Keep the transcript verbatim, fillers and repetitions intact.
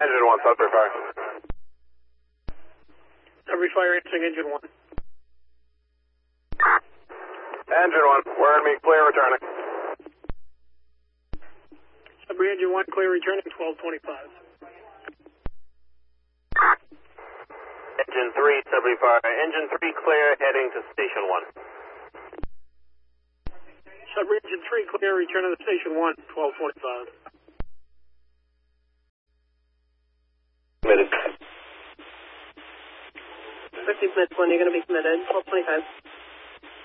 Engine one, Sudbury Fire. Sudbury Fire answering engine one. Engine one, where me clear returning. Sudbury engine one, clear returning twelve twenty-five. Engine three, Sudbury Fire. Engine three clear, heading to station one. Sudbury engine three, clear, returning to station one, twelve twenty-five. Committed. fifty minutes when you're going to be committed, twelve twenty-five.